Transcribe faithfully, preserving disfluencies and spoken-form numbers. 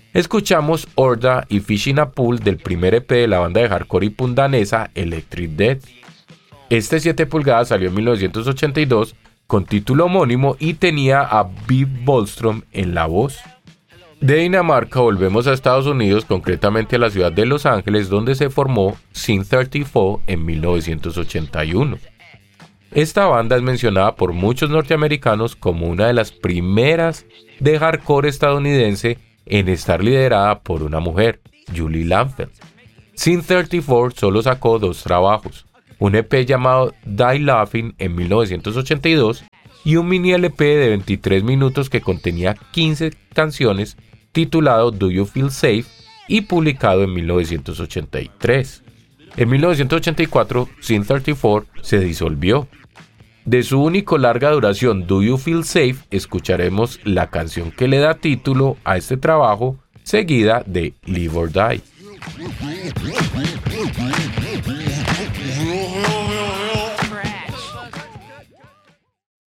Escuchamos Horda y Fish in a Pool del primer E P de la banda de hardcore y punk danesa Electric Death. Este siete pulgadas salió en mil novecientos ochenta y dos con título homónimo y tenía a Viv Bollström en la voz. De Dinamarca volvemos a Estados Unidos, concretamente a la ciudad de Los Ángeles, donde se formó Sin treinta y cuatro en mil novecientos ochenta y uno. Esta banda es mencionada por muchos norteamericanos como una de las primeras de hardcore estadounidense en estar liderada por una mujer, Julie Lanfeld. Sin treinta y cuatro solo sacó dos trabajos, un E P llamado Die Laughing en mil novecientos ochenta y dos y un mini L P de veintitrés minutos que contenía quince canciones titulado Do You Feel Safe y publicado en mil novecientos ochenta y tres. En mil novecientos ochenta y cuatro, Sin treinta y cuatro se disolvió. De su único larga duración, Do You Feel Safe, escucharemos la canción que le da título a este trabajo, seguida de Live or Die.